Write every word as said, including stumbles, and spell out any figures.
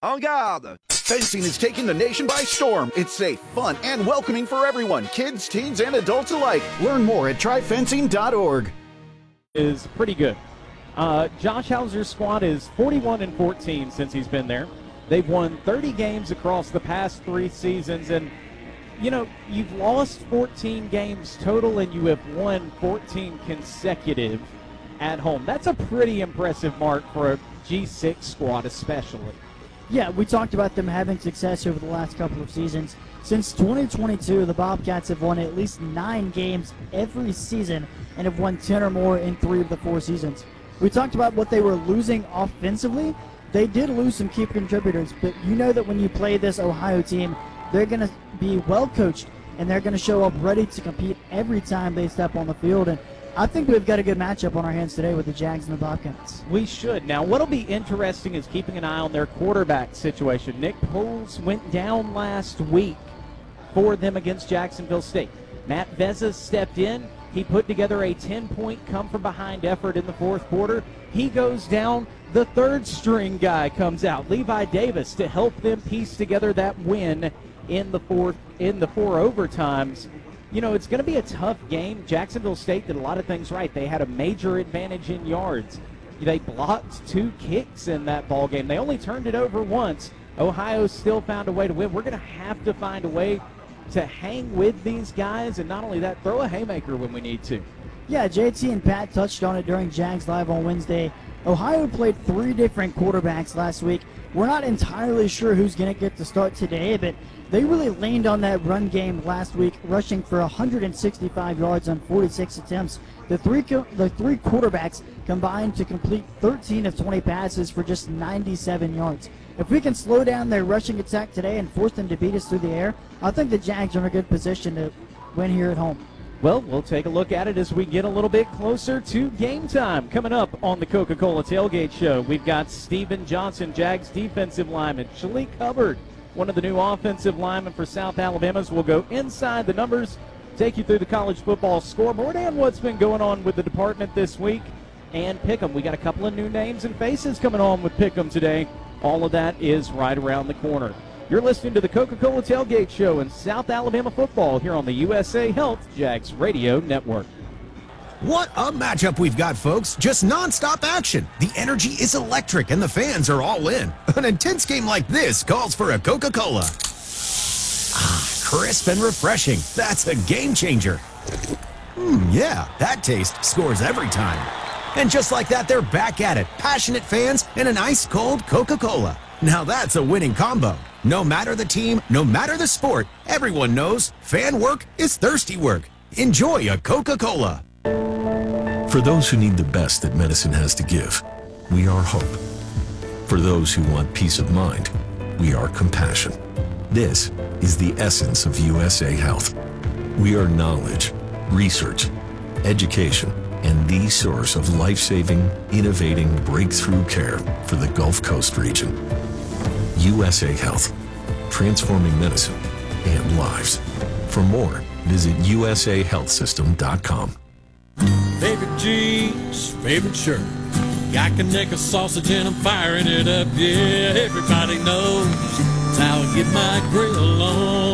En garde! Fencing is taking the nation by storm. It's safe, fun, and welcoming for everyone, kids, teens, and adults alike. Learn more at try fencing dot org. Is pretty good. Uh, Josh Hauser's squad is forty-one and fourteen since he's been there. They've won thirty games across the past three seasons, and you know, you've lost fourteen games total and you have won fourteen consecutive at home. That's a pretty impressive mark for a G six squad especially. Yeah, we talked about them having success over the last couple of seasons. Since twenty twenty-two, the Bobcats have won at least nine games every season and have won ten or more in three of the four seasons. We talked about what they were losing offensively. They did lose some key contributors, but you know that when you play this Ohio team, they're going to be well coached and they're going to show up ready to compete every time they step on the field. And I think we've got a good matchup on our hands today with the Jags and the Bobcats. We should. Now, what'll be interesting is keeping an eye on their quarterback situation. Nick Poles went down last week for them against Jacksonville State. Matt Vezza stepped in. He put together a ten-point come-from-behind effort in the fourth quarter. He goes down. The third-string guy comes out, Levi Davis, to help them piece together that win in the fourth, in the four overtimes. You know, it's going to be a tough game. Jacksonville State did a lot of things right. They had a major advantage in yards. They blocked two kicks in that ball game. They only turned it over once. Ohio still found a way to win. We're going to have to find a way to hang with these guys, and not only that, throw a haymaker when we need to. Yeah, J T and Pat touched on it during Jags Live on Wednesday. Ohio played three different quarterbacks last week. We're not entirely sure who's going to get the start today, but they really leaned on that run game last week, rushing for one hundred sixty-five yards on forty-six attempts. The three the three quarterbacks combined to complete thirteen of twenty passes for just ninety-seven yards. If we can slow down their rushing attack today and force them to beat us through the air, I think the Jags are in a good position to win here at home. Well, we'll take a look at it as we get a little bit closer to game time. Coming up on the Coca-Cola Tailgate Show, we've got Steven Johnson, Jags defensive lineman, Shalik Hubbard, one of the new offensive linemen for South Alabama's. We'll go inside the numbers, take you through the college football scoreboard and what's been going on with the department this week. And Pick'em, we got a couple of new names and faces coming on with Pick'em today. All of that is right around the corner. You're listening to the Coca-Cola Tailgate Show in South Alabama football here on the U S A Health Jags Radio Network. What a matchup we've got, folks. Just nonstop action. The energy is electric and the fans are all in. An intense game like this calls for a Coca-Cola. Ah, crisp and refreshing. That's a game changer. Hmm, yeah, that taste scores every time. And just like that, they're back at it. Passionate fans and an ice-cold Coca-Cola. Now that's a winning combo. No matter the team, no matter the sport, everyone knows fan work is thirsty work. Enjoy a Coca-Cola. For those who need the best that medicine has to give, we are hope. For those who want peace of mind, we are compassion. This is the essence of U S A Health. We are knowledge, research, education, and the source of life-saving, innovating, breakthrough care for the Gulf Coast region. U S A Health, transforming medicine and lives. For more, visit U S A health system dot com. Favorite jeans, favorite shirt. Got Conecuh sausage and I'm firing it up. Yeah, everybody knows that's how I get my grill on.